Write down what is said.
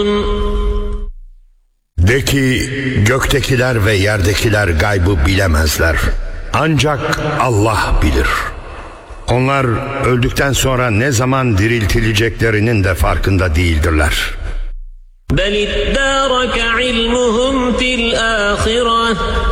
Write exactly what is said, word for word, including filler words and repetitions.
De ki göktekiler ve yerdekiler gaybı bilemezler. Ancak Allah bilir. Onlar öldükten sonra ne zaman diriltileceklerinin de farkında değildirler. بَلِ ادَّارَكَ عِلْمُهُمْ فِي الْآخِرَةِ